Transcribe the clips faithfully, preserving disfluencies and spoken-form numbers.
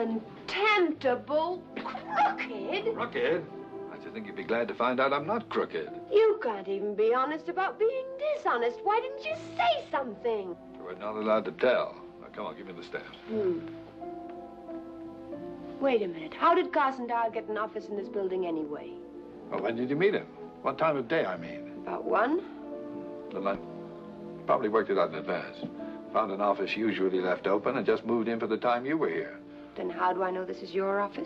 contemptible, crooked. Crooked? I just think you'd be glad to find out I'm not crooked. You can't even be honest about being dishonest. Why didn't you say something? You were not allowed to tell. Now, come on, give me the stamps. Hmm. Wait a minute. How did Carson Dow get an office in this building anyway? Well, when did you meet him? What time of day, I mean? About one? The lunch. Probably worked it out in advance. Found an office usually left open and just moved in for the time you were here. Then how do I know this is your office?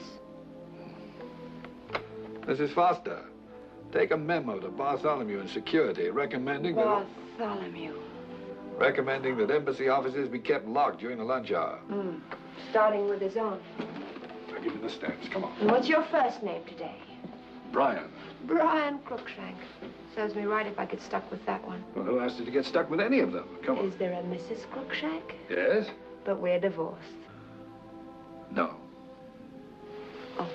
Missus Foster, take a memo to Bartholomew in security recommending that... Bartholomew. Recommending that embassy offices be kept locked during the lunch hour. Hmm. Starting with his own. Now, give me the stamps, come on. And what's your first name today? Brian. Brian Crookshank. Serves me right if I get stuck with that one. Well, who asked you to get stuck with any of them? Come on. Is there a Missus Crookshank? Yes? But we're divorced. No. Oh.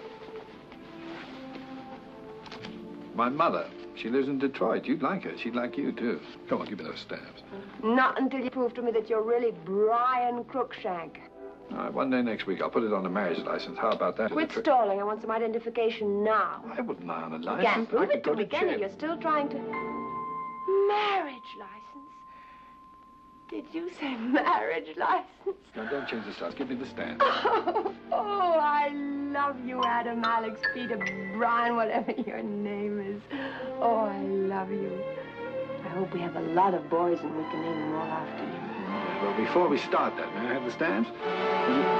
My mother. She lives in Detroit. You'd like her. She'd like you, too. Come on, give me those stamps. Not until you prove to me that you're really Brian Crookshank. All right, one day next week, I'll put it on a marriage license. How about that? Quit stalling. I want some identification now. I wouldn't lie on a You license. can't prove I could it to go me, can you? jail. You're still trying to... Marriage license? Did you say marriage license? Now, don't change the stars. Give me the stamp. Oh, oh, I love you, Adam, Alex, Peter, Brian, whatever your name is. Oh, I love you. I hope we have a lot of boys and we can name them all after you. Well, before we start that, may I have the stamps?